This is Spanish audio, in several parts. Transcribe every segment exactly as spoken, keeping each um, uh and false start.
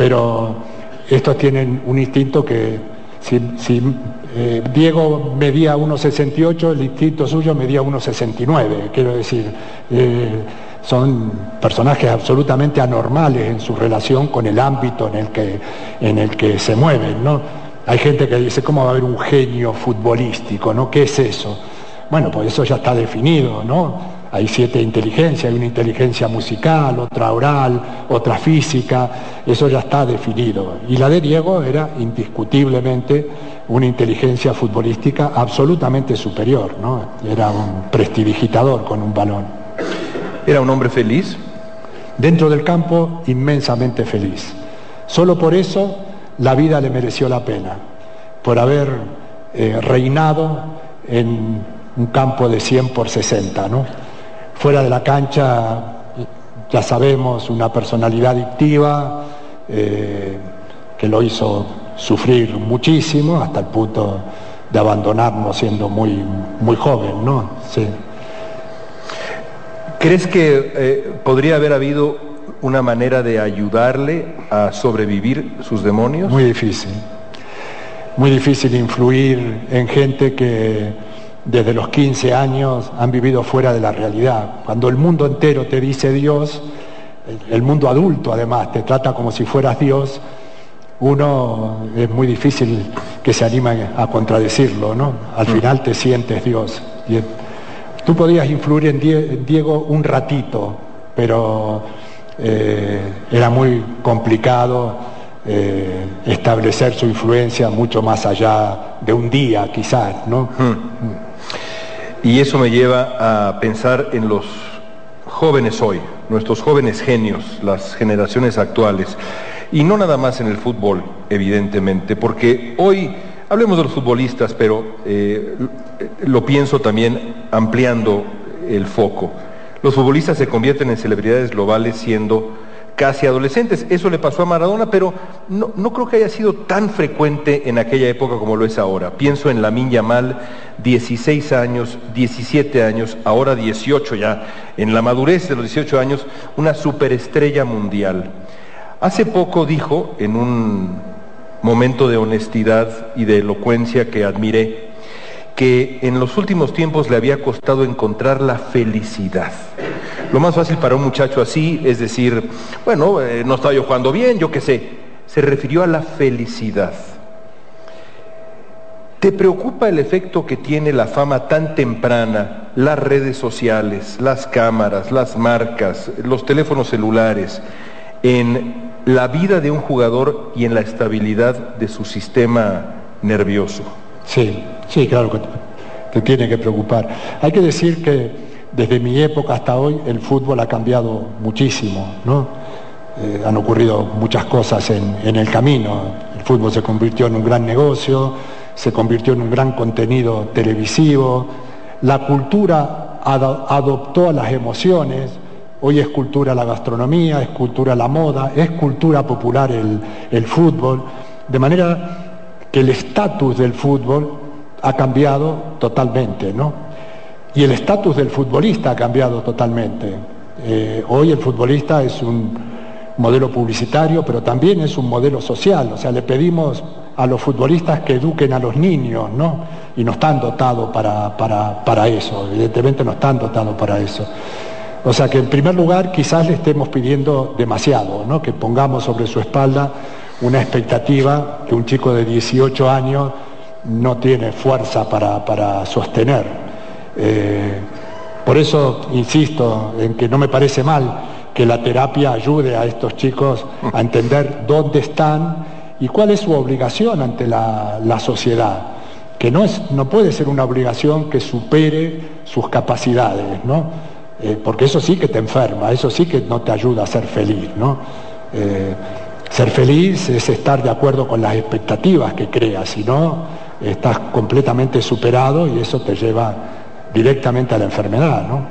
pero estos tienen un instinto que si, si eh, Diego medía uno sesenta y ocho, el instinto suyo medía uno sesenta y nueve, quiero decir, eh, son personajes absolutamente anormales en su relación con el ámbito en el que, en el que se mueven, ¿no? Hay gente que dice, ¿cómo va a haber un genio futbolístico, ¿no? ¿Qué es eso? Bueno, pues eso ya está definido, ¿no? Hay siete inteligencias, hay una inteligencia musical, otra oral, otra física, eso ya está definido. Y la de Diego era indiscutiblemente una inteligencia futbolística absolutamente superior, ¿no? Era un prestidigitador con un balón. ¿Era un hombre feliz? Dentro del campo, inmensamente feliz. Solo por eso la vida le mereció la pena, por haber eh, reinado en un campo de cien por sesenta, ¿no? Fuera de la cancha, ya sabemos, una personalidad adictiva eh, que lo hizo sufrir muchísimo hasta el punto de abandonarnos siendo muy, muy joven, ¿no? Sí. ¿Crees que eh, podría haber habido una manera de ayudarle a sobrevivir sus demonios? Muy difícil. Muy difícil influir en gente que desde los quince años han vivido fuera de la realidad. Cuando el mundo entero te dice Dios, el mundo adulto además te trata como si fueras Dios, uno es muy difícil que se anime a contradecirlo, ¿no? Al final te sientes Dios. Y tú podías influir en Diego un ratito, pero eh, era muy complicado eh, establecer su influencia mucho más allá de un día, quizás, ¿no? Hmm. Y eso me lleva a pensar en los jóvenes hoy, nuestros jóvenes genios, las generaciones actuales, y no nada más en el fútbol, evidentemente, porque hoy, hablemos de los futbolistas, pero eh, lo pienso también ampliando el foco. Los futbolistas se convierten en celebridades globales siendo casi adolescentes. Eso le pasó a Maradona, pero no, no creo que haya sido tan frecuente en aquella época como lo es ahora. Pienso en Lamine Yamal, dieciséis años, diecisiete años, ahora dieciocho ya, en la madurez de los dieciocho años, una superestrella mundial. Hace poco dijo, en un momento de honestidad y de elocuencia que admiré, que en los últimos tiempos le había costado encontrar la felicidad. Lo más fácil para un muchacho así es decir, bueno, eh, no estaba yo jugando bien, yo qué sé. Se refirió a la felicidad. ¿Te preocupa el efecto que tiene la fama tan temprana, las redes sociales, las cámaras, las marcas, los teléfonos celulares, en la vida de un jugador y en la estabilidad de su sistema nervioso? Sí, sí, claro que te, te tiene que preocupar. Hay que decir que desde mi época hasta hoy el fútbol ha cambiado muchísimo, ¿no? Eh, han ocurrido muchas cosas en, en el camino. El fútbol se convirtió en un gran negocio, se convirtió en un gran contenido televisivo. La cultura ad, adoptó a las emociones. Hoy es cultura la gastronomía, es cultura la moda, es cultura popular el, el fútbol. De manera que el estatus del fútbol ha cambiado totalmente, ¿no? Y el estatus del futbolista ha cambiado totalmente. Eh, hoy el futbolista es un modelo publicitario, pero también es un modelo social. O sea, le pedimos a los futbolistas que eduquen a los niños, ¿no? Y no están dotados para, para, para eso, evidentemente no están dotados para eso. O sea que en primer lugar quizás le estemos pidiendo demasiado, ¿no? Que pongamos sobre su espalda una expectativa que un chico de dieciocho años no tiene fuerza para, para sostener. Eh, por eso insisto en que no me parece mal que la terapia ayude a estos chicos a entender dónde están y cuál es su obligación ante la, la sociedad, que no, es, no puede ser una obligación que supere sus capacidades, ¿no? Eh, porque eso sí que te enferma, eso sí que no te ayuda a ser feliz, ¿no? Eh, ser feliz es estar de acuerdo con las expectativas que creas, si no, estás completamente superado y eso te lleva directamente a la enfermedad, ¿no?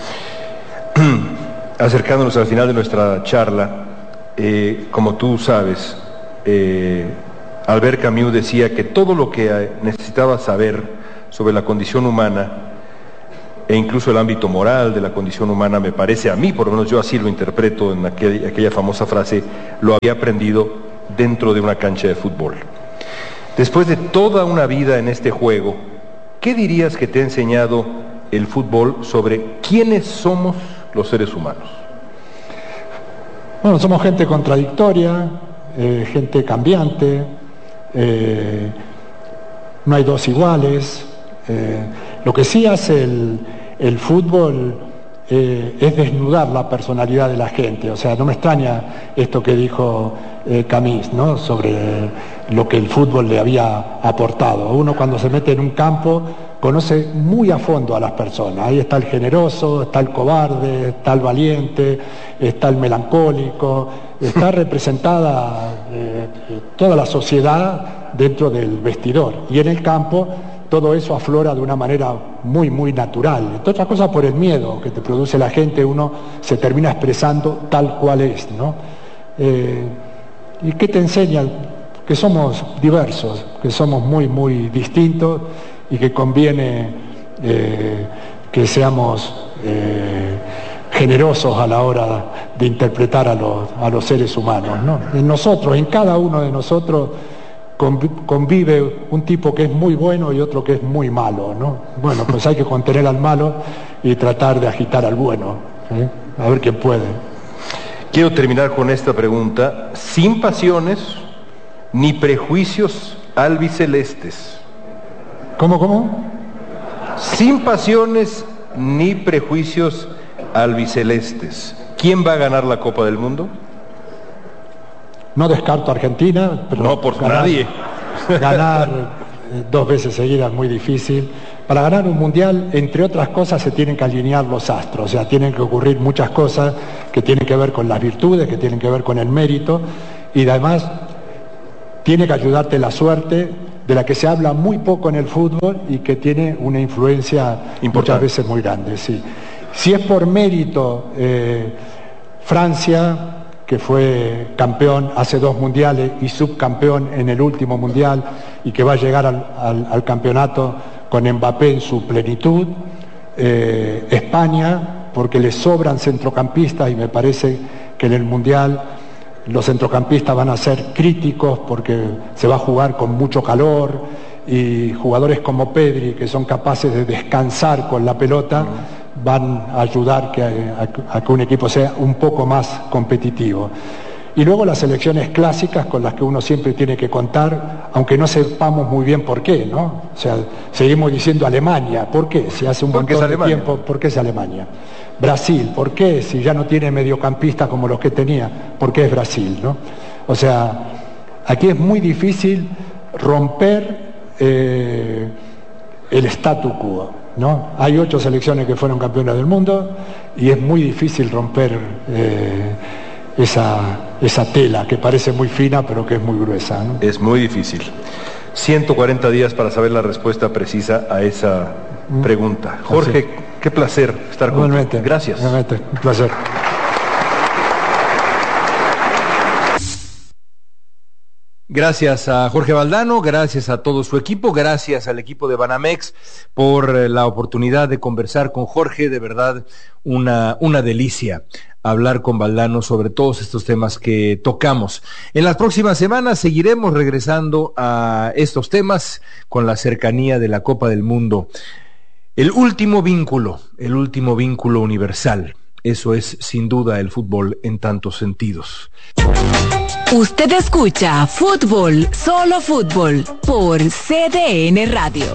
Acercándonos al final de nuestra charla, eh, como tú sabes, eh, Albert Camus decía que todo lo que necesitaba saber sobre la condición humana, e incluso el ámbito moral de la condición humana, me parece a mí, por lo menos yo así lo interpreto en aquel, aquella famosa frase, lo había aprendido dentro de una cancha de fútbol. Después de toda una vida en este juego, ¿qué dirías que te ha enseñado el fútbol sobre quiénes somos los seres humanos? Bueno, somos gente contradictoria, eh, gente cambiante, eh, no hay dos iguales. Eh, lo que sí hace el, el fútbol eh, es desnudar la personalidad de la gente. O sea, no me extraña esto que dijo eh, Camus, ¿no?, sobre lo que el fútbol le había aportado. Uno cuando se mete en un campo conoce muy a fondo a las personas. Ahí está el generoso, está el cobarde, está el valiente, está el melancólico, está representada eh, toda la sociedad dentro del vestidor. Y en el campo todo eso aflora de una manera muy, muy natural. Entre otras cosas por el miedo que te produce la gente, uno se termina expresando tal cual es, ¿no? Eh, ¿Y qué te enseña? Que somos diversos, que somos muy, muy distintos y que conviene eh, que seamos eh, generosos a la hora de interpretar a los, a los seres humanos, ¿no? En nosotros, en cada uno de nosotros convive un tipo que es muy bueno y otro que es muy malo, ¿no? Bueno, pues hay que contener al malo y tratar de agitar al bueno, ¿eh? A ver quién puede. Quiero terminar con esta pregunta: sin pasiones ni prejuicios albicelestes. ¿Cómo, cómo? Sin pasiones ni prejuicios albicelestes, ¿quién va a ganar la Copa del Mundo? No descarto a Argentina, pero no por ganar, nadie. Ganar eh, dos veces seguidas es muy difícil. Para ganar un mundial, entre otras cosas, se tienen que alinear los astros, o sea, tienen que ocurrir muchas cosas que tienen que ver con las virtudes, que tienen que ver con el mérito, y además tiene que ayudarte la suerte, de la que se habla muy poco en el fútbol y que tiene una influencia importante, muchas veces muy grande. Sí. Si es por mérito, eh, Francia, que fue campeón hace dos mundiales y subcampeón en el último mundial y que va a llegar al, al, al campeonato con Mbappé en su plenitud. eh, España, porque le sobran centrocampistas y me parece que en el mundial los centrocampistas van a ser críticos porque se va a jugar con mucho calor, y jugadores como Pedri, que son capaces de descansar con la pelota, van a ayudar que, a, a que un equipo sea un poco más competitivo. Y luego las selecciones clásicas con las que uno siempre tiene que contar, aunque no sepamos muy bien por qué, ¿no? O sea, seguimos diciendo Alemania, ¿por qué? Si hace un montón de tiempo, ¿por qué es Alemania? Brasil, ¿por qué? Si ya no tiene mediocampistas como los que tenía, ¿por qué es Brasil, no? O sea, aquí es muy difícil romper eh, el statu quo, ¿no? Hay ocho selecciones que fueron campeonas del mundo y es muy difícil romper eh, esa, esa tela que parece muy fina pero que es muy gruesa, ¿no? Es muy difícil. ciento cuarenta días para saber la respuesta precisa a esa pregunta. Jorge, así. Qué placer estar contigo. Igualmente. Gracias. Igualmente, un placer. Gracias a Jorge Valdano, gracias a todo su equipo, gracias al equipo de Banamex por la oportunidad de conversar con Jorge. De verdad, una, una delicia hablar con Valdano sobre todos estos temas que tocamos. En las próximas semanas seguiremos regresando a estos temas con la cercanía de la Copa del Mundo. El último vínculo, el último vínculo universal. Eso es sin duda el fútbol en tantos sentidos. Usted escucha Fútbol, Solo Fútbol, por C D N Radio.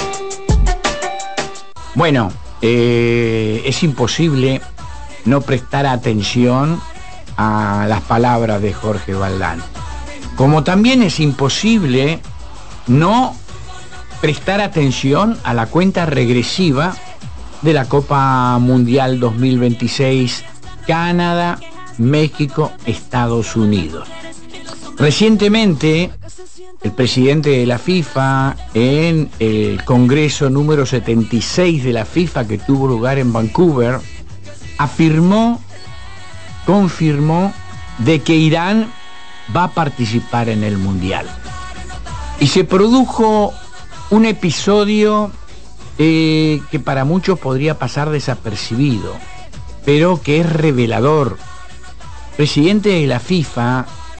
Bueno, eh, es imposible no prestar atención a las palabras de Jorge Valdano. Como también es imposible no prestar atención a la cuenta regresiva de la Copa Mundial dos mil veintiséis, Canadá, México, Estados Unidos. Recientemente, el presidente de la FIFA, en el Congreso número setenta y seis de la FIFA que tuvo lugar en Vancouver, afirmó, confirmó de que Irán va a participar en el Mundial. Y se produjo un episodio eh, que para muchos podría pasar desapercibido, pero que es revelador. El presidente de la FIFA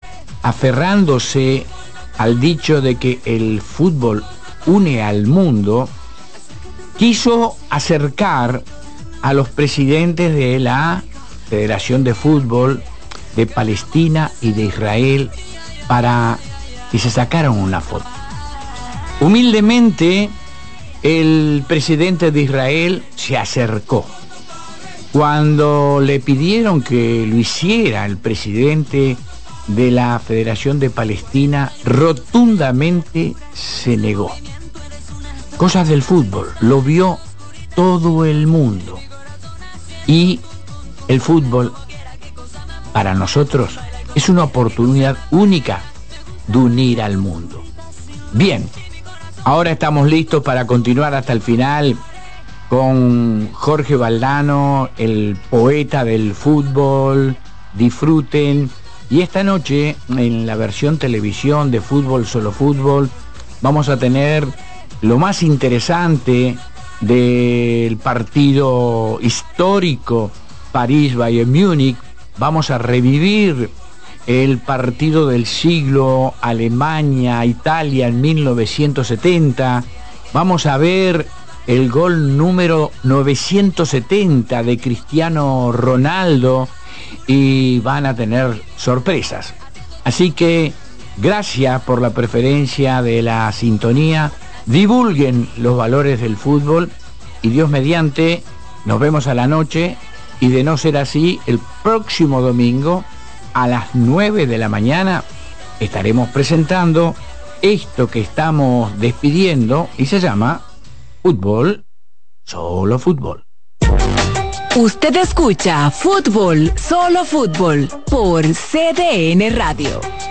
aferrándose al dicho de que el fútbol une al mundo, quiso acercar a los presidentes de la Federación de Fútbol de Palestina y de Israel para que se sacaran una foto. Humildemente, el presidente de Israel se acercó. Cuando le pidieron que lo hiciera el presidente de la Federación de Palestina, rotundamente se negó. Cosas del fútbol, lo vio todo el mundo. Y el fútbol, para nosotros, es una oportunidad única de unir al mundo. Bien, ahora estamos listos para continuar hasta el final con Jorge Valdano, el poeta del fútbol. Disfruten. Y esta noche, en la versión televisión de Fútbol Solo Fútbol, vamos a tener lo más interesante del partido histórico París-Bayern Múnich. Vamos a revivir el partido del siglo Alemania-Italia en mil novecientos setenta. Vamos a ver el gol número novecientos setenta de Cristiano Ronaldo y van a tener sorpresas. Así que gracias por la preferencia de la sintonía. Divulguen los valores del fútbol y Dios mediante nos vemos a la noche, y de no ser así, el próximo domingo a las nueve de la mañana estaremos presentando esto que estamos despidiendo y se llama Fútbol Solo Fútbol. Usted escucha Fútbol Solo Fútbol por C D N Radio.